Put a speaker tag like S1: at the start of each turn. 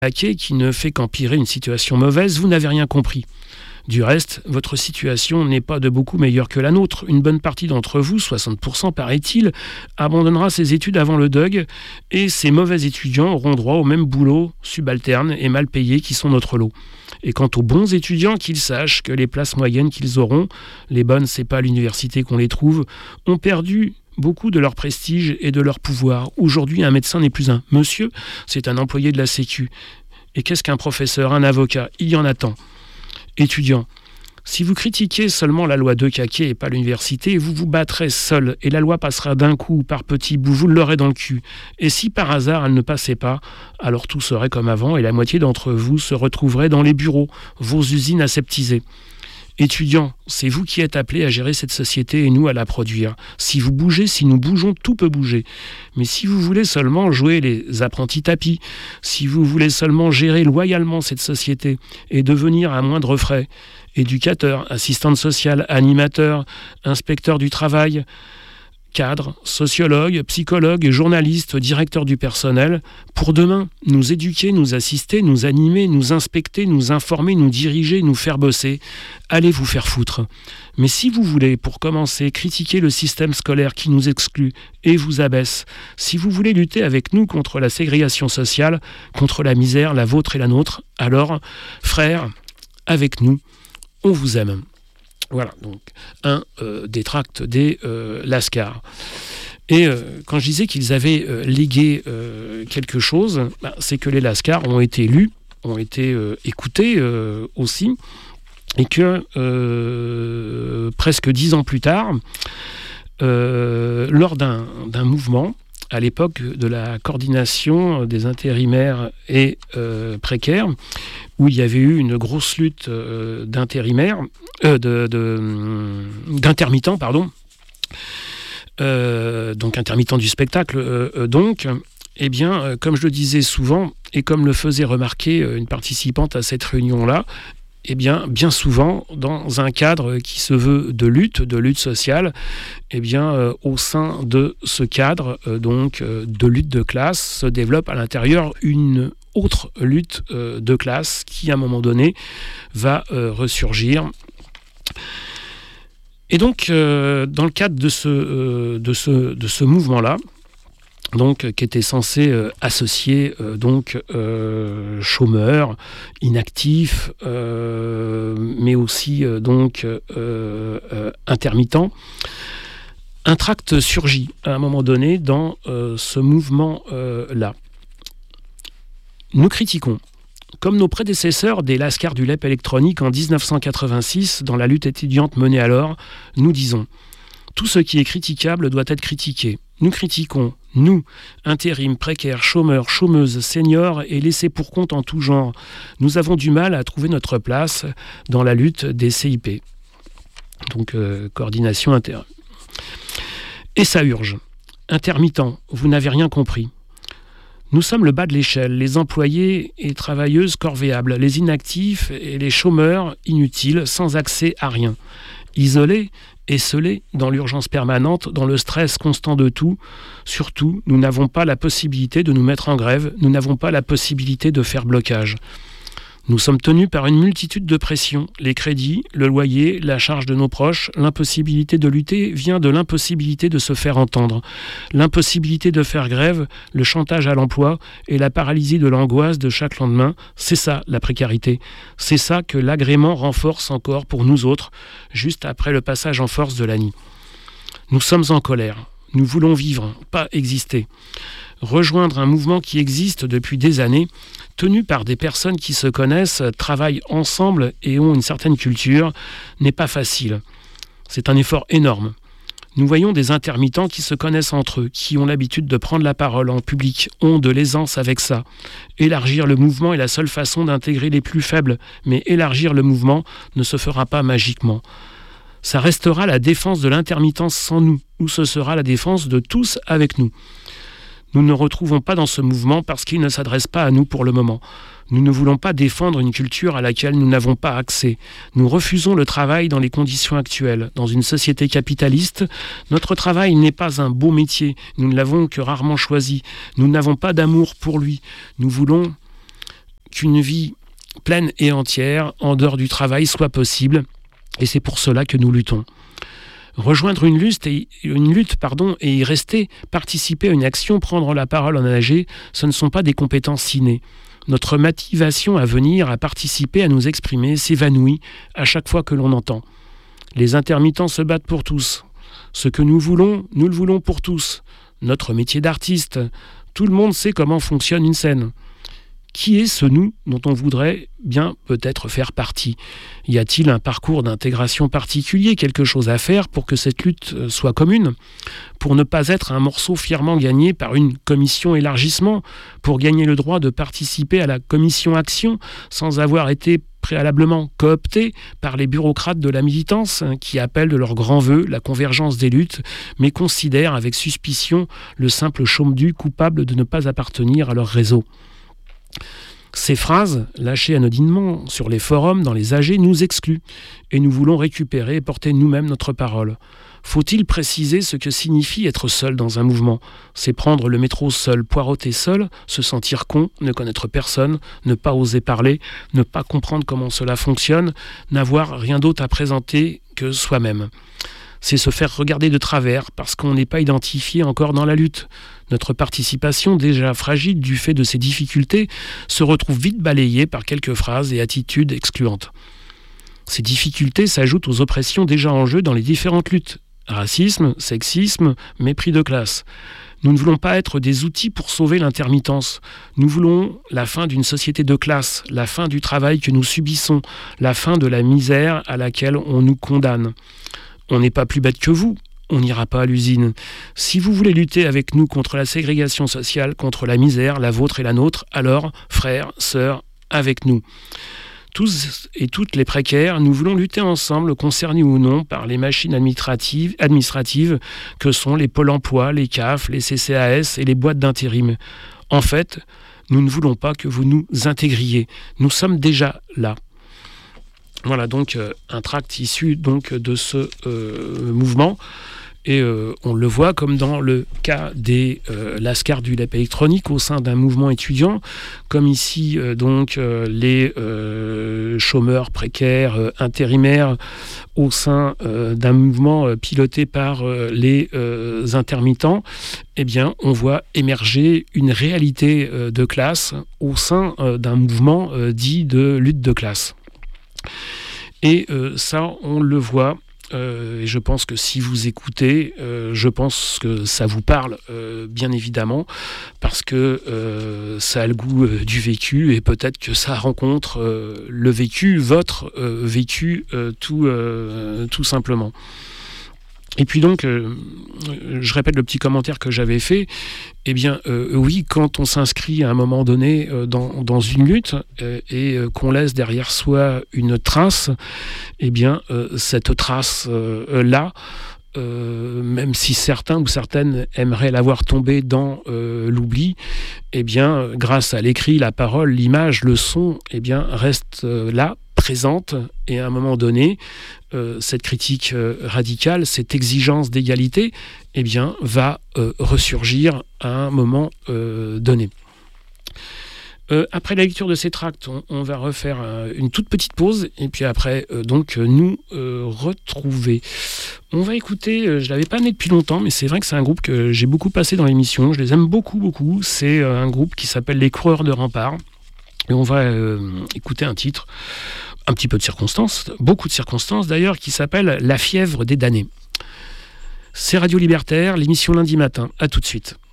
S1: hacker qui ne fait qu'empirer une situation mauvaise, vous n'avez rien compris. Du reste, votre situation n'est pas de beaucoup meilleure que la nôtre. Une bonne partie d'entre vous, 60% paraît-il, abandonnera ses études avant le DUG et ces mauvais étudiants auront droit au même boulot subalterne et mal payé qui sont notre lot. Et quant aux bons étudiants, qu'ils sachent que les places moyennes qu'ils auront, les bonnes, c'est pas à l'université qu'on les trouve, ont perdu beaucoup de leur prestige et de leur pouvoir. Aujourd'hui, un médecin n'est plus un monsieur, c'est un employé de la Sécu. Et qu'est-ce qu'un professeur, un avocat? Il y en a tant. Étudiants, si vous critiquez seulement la loi de Caquet et pas l'université, vous vous battrez seul et la loi passera d'un coup par petits bouts, vous l'aurez dans le cul. Et si par hasard elle ne passait pas, alors tout serait comme avant et la moitié d'entre vous se retrouverait dans les bureaux, vos usines aseptisées. Étudiants, c'est vous qui êtes appelés à gérer cette société et nous à la produire. Si vous bougez, si nous bougeons, tout peut bouger. Mais si vous voulez seulement jouer les apprentis tapis, si vous voulez seulement gérer loyalement cette société et devenir à moindre frais, éducateur, assistante sociale, animateur, inspecteur du travail, cadre, sociologue, psychologue, journaliste, directeur du personnel, pour demain, nous éduquer, nous assister, nous animer, nous inspecter, nous informer, nous diriger, nous faire bosser, allez vous faire foutre. Mais si vous voulez, pour commencer, critiquer le système scolaire qui nous exclut et vous abaisse, si vous voulez lutter avec nous contre la ségrégation sociale, contre la misère, la vôtre et la nôtre, alors, frères, avec nous, on vous aime. Voilà, donc un des tracts des Lascars. Et quand je disais qu'ils avaient légué quelque chose, c'est que les Lascars ont été lus, ont été écoutés aussi, et que presque 10 ans plus tard, lors d'un mouvement, à l'époque de la coordination des intérimaires et précaires, où il y avait eu une grosse lutte d'intermittents, donc intermittents du spectacle, eh bien, comme je le disais souvent, et comme le faisait remarquer une participante à cette réunion-là, eh bien souvent, dans un cadre qui se veut de lutte sociale, eh bien, au sein de ce cadre de lutte de classe, se développe à l'intérieur une autre lutte de classe qui, à un moment donné, va ressurgir. Et donc, dans le cadre de ce mouvement-là, donc qui était censé associer chômeurs, inactifs, mais aussi intermittents. Un tract surgit à un moment donné dans ce mouvement-là. Nous critiquons, comme nos prédécesseurs des Lascars du LEP électronique en 1986, dans la lutte étudiante menée alors, nous disons « Tout ce qui est critiquable doit être critiqué. Nous critiquons, nous, intérim, précaires, chômeurs, chômeuses, seniors et laissés pour compte en tout genre. Nous avons du mal à trouver notre place dans la lutte des CIP. » Donc, coordination inter. Et ça urge. Intermittents, vous n'avez rien compris. Nous sommes le bas de l'échelle, les employés et travailleuses corvéables, les inactifs et les chômeurs inutiles, sans accès à rien. Isolés, esselés, dans l'urgence permanente, dans le stress constant de tout. Surtout, nous n'avons pas la possibilité de nous mettre en grève, nous n'avons pas la possibilité de faire blocage. Nous sommes tenus par une multitude de pressions. Les crédits, le loyer, la charge de nos proches, l'impossibilité de lutter vient de l'impossibilité de se faire entendre. L'impossibilité de faire grève, le chantage à l'emploi et la paralysie de l'angoisse de chaque lendemain, c'est ça la précarité. C'est ça que l'agrément renforce encore pour nous autres, juste après le passage en force de l'ANI. Nous sommes en colère. Nous voulons vivre, pas exister. Rejoindre un mouvement qui existe depuis des années, tenu par des personnes qui se connaissent, travaillent ensemble et ont une certaine culture, n'est pas facile. C'est un effort énorme. Nous voyons des intermittents qui se connaissent entre eux, qui ont l'habitude de prendre la parole en public, ont de l'aisance avec ça. Élargir le mouvement est la seule façon d'intégrer les plus faibles, mais élargir le mouvement ne se fera pas magiquement. Ça restera la défense de l'intermittence sans nous, ou ce sera la défense de tous avec nous. Nous ne retrouvons pas dans ce mouvement parce qu'il ne s'adresse pas à nous pour le moment. Nous ne voulons pas défendre une culture à laquelle nous n'avons pas accès. Nous refusons le travail dans les conditions actuelles. Dans une société capitaliste, notre travail n'est pas un beau métier. Nous ne l'avons que rarement choisi. Nous n'avons pas d'amour pour lui. Nous voulons qu'une vie pleine et entière, en dehors du travail, soit possible. Et c'est pour cela que nous luttons. Rejoindre une lutte et y rester, participer à une action, prendre la parole, en nager, ce ne sont pas des compétences innées. Notre motivation à venir, à participer, à nous exprimer, s'évanouit à chaque fois que l'on entend. Les intermittents se battent pour tous. Ce que nous le voulons pour tous. Notre métier d'artiste, tout le monde sait comment fonctionne une scène. Qui est ce nous dont on voudrait bien peut-être faire partie ? Y a-t-il un parcours d'intégration particulier, quelque chose à faire pour que cette lutte soit commune ? Pour ne pas être un morceau fièrement gagné par une commission élargissement, pour gagner le droit de participer à la commission action sans avoir été préalablement coopté par les bureaucrates de la militance qui appellent de leur grand vœu la convergence des luttes, mais considèrent avec suspicion le simple chaume-du coupable de ne pas appartenir à leur réseau. Ces phrases, lâchées anodinement sur les forums, dans les AG, nous excluent et nous voulons récupérer et porter nous-mêmes notre parole. Faut-il préciser ce que signifie être seul dans un mouvement ? C'est prendre le métro seul, poireauter seul, se sentir con, ne connaître personne, ne pas oser parler, ne pas comprendre comment cela fonctionne, n'avoir rien d'autre à présenter que soi-même. C'est se faire regarder de travers parce qu'on n'est pas identifié encore dans la lutte. Notre participation, déjà fragile du fait de ces difficultés, se retrouve vite balayée par quelques phrases et attitudes excluantes. Ces difficultés s'ajoutent aux oppressions déjà en jeu dans les différentes luttes. Racisme, sexisme, mépris de classe. Nous ne voulons pas être des outils pour sauver l'intermittence. Nous voulons la fin d'une société de classe, la fin du travail que nous subissons, la fin de la misère à laquelle on nous condamne. On n'est pas plus bête que vous, on n'ira pas à l'usine. Si vous voulez lutter avec nous contre la ségrégation sociale, contre la misère, la vôtre et la nôtre, alors, frères, sœurs, avec nous. Tous et toutes les précaires, nous voulons lutter ensemble, concernés ou non, par les machines administratives que sont les pôles emploi, les CAF, les CCAS et les boîtes d'intérim. En fait, nous ne voulons pas que vous nous intégriez. Nous sommes déjà là. Voilà donc un tract issu donc de ce mouvement et on le voit comme dans le cas des lascars du LEP électronique au sein d'un mouvement étudiant, comme ici les chômeurs précaires intérimaires au sein d'un mouvement piloté par les intermittents. Eh bien, on voit émerger une réalité de classe au sein d'un mouvement dit de lutte de classe. Et ça, on le voit, et je pense que si vous écoutez, je pense que ça vous parle, bien évidemment, parce que ça a le goût du vécu, et peut-être que ça rencontre le vécu, votre vécu, tout simplement. Et puis donc, je répète le petit commentaire que j'avais fait, eh bien oui, quand on s'inscrit à un moment donné dans une lutte et qu'on laisse derrière soi une trace, eh bien cette trace-là, même si certains ou certaines aimeraient la voir tomber dans l'oubli, eh bien grâce à l'écrit, la parole, l'image, le son, eh bien reste là, présente, et à un moment donné, cette critique radicale, cette exigence d'égalité, eh bien, va ressurgir à un moment donné. Après la lecture de ces tracts, on va refaire une toute petite pause, et puis après, nous retrouver. On va écouter, je ne l'avais pas né depuis longtemps, mais c'est vrai que c'est un groupe que j'ai beaucoup passé dans l'émission, je les aime beaucoup, beaucoup. C'est un groupe qui s'appelle Les Coureurs de Rempart, et on va écouter un titre, un petit peu de circonstances, beaucoup de circonstances d'ailleurs, qui s'appelle La fièvre des damnés. C'est Radio Libertaire, l'émission lundi matin. À tout de suite.